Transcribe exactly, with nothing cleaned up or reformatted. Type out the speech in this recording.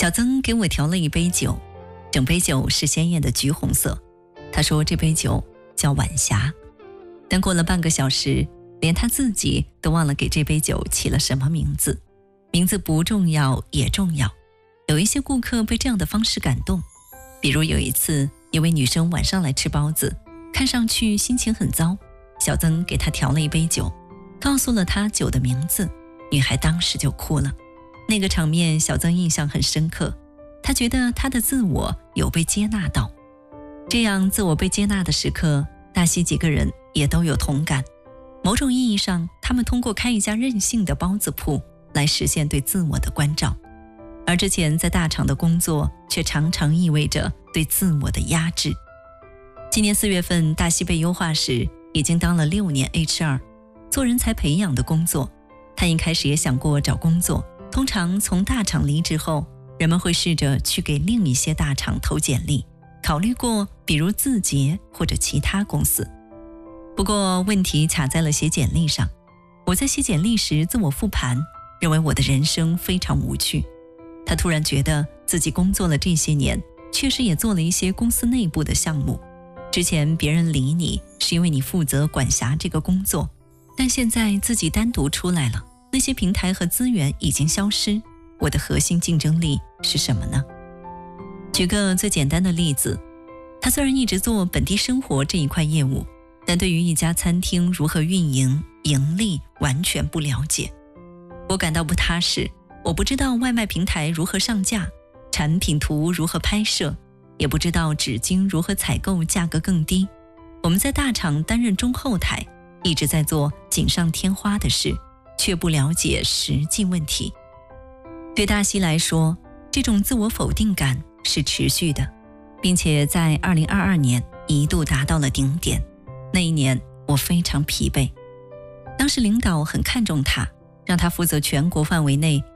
小曾给我调了一杯酒，整杯酒是鲜艳的橘红色。他说这杯酒叫晚霞。但过了半个小时，连他自己都忘了给这杯酒起了什么名字。名字不重要也重要。有一些顾客被这样的方式感动，比如有一次，一位女生晚上来吃包子，看上去心情很糟，小曾给她调了一杯酒，告诉了她酒的名字，女孩当时就哭了。那个场面小曾印象很深刻，她觉得她的自我有被接纳到。这样自我被接纳的时刻，大西几个人也都有同感。某种意义上，他们通过开一家任性的包子铺来实现对自我的关照，而之前在大厂的工作却常常意味着对自我的压制。今年四月份，大西被优化时已经当了六年 H R， 做人才培养的工作。他一开始也想过找工作，通常从大厂离职后，人们会试着去给另一些大厂投简历，考虑过比如字节或者其他公司。不过问题卡在了写简历上。我在写简历时自我复盘，认为我的人生非常无趣。他突然觉得自己工作了这些年，确实也做了一些公司内部的项目。之前别人理你是因为你负责管辖这个工作，但现在自己单独出来了，那些平台和资源已经消失，我的核心竞争力是什么呢？举个最简单的例子，他虽然一直做本地生活这一块业务，但对于一家餐厅如何运营、盈利完全不了解。我感到不踏实，我不知道外卖平台如何上架，产品图如何拍摄，也不知道纸巾如何采购价格更低。我们在大厂担任中后台，一直在做锦上添花的事，却不了解实际问题。对大西来说，这种自我否定感是持续的，并且在二零二二年一度达到了顶点。那一年我非常疲惫，当时领导很看重他，让他负责全国范围内